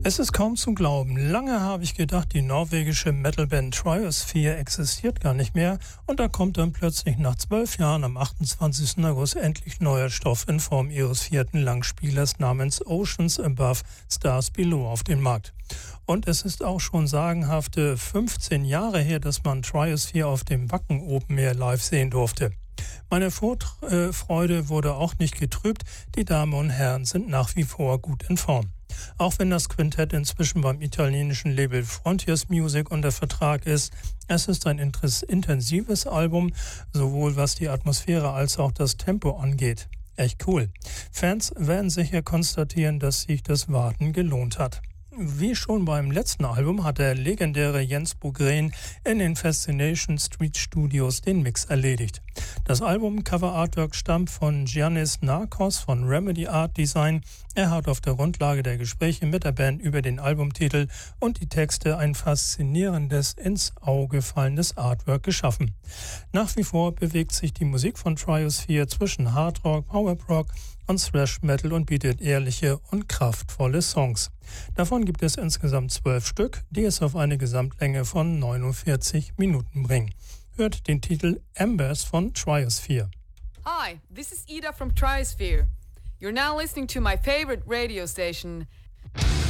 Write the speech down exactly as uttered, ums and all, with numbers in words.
Es ist kaum zu glauben. Lange habe ich gedacht, die norwegische Metalband Triosphere existiert gar nicht mehr. Und da kommt dann plötzlich nach zwölf Jahren am achtundzwanzigsten August endlich neuer Stoff in Form ihres vierten Langspielers namens Oceans Above, Stars Below auf den Markt. Und es ist auch schon sagenhafte fünfzehn Jahre her, dass man Triosphere auf dem Wacken Open Air live sehen durfte. Meine Vorfreude wurde auch nicht getrübt. Die Damen und Herren sind nach wie vor gut in Form. Auch wenn das Quintett inzwischen beim italienischen Label Frontiers Music unter Vertrag ist, es ist ein intensives Album, sowohl was die Atmosphäre als auch das Tempo angeht. Echt cool. Fans werden sicher konstatieren, dass sich das Warten gelohnt hat. Wie schon beim letzten Album hat der legendäre Jens Bogren in den Fascination Street Studios den Mix erledigt. Das Album-Cover-Artwork stammt von Giannis Narcos von Remedy Art Design. Er hat auf der Grundlage der Gespräche mit der Band über den Albumtitel und die Texte ein faszinierendes, ins Auge fallendes Artwork geschaffen. Nach wie vor bewegt sich die Musik von Triosphere zwischen Hardrock, Power-Rock und Thrash Metal und bietet ehrliche und kraftvolle Songs. Davon gibt es insgesamt zwölf Stück, die es auf eine Gesamtlänge von neunundvierzig Minuten bringen. Hört den Titel Embers von Triosphere. Hi, this is Ida from Triosphere. You're now listening to my favorite radio station.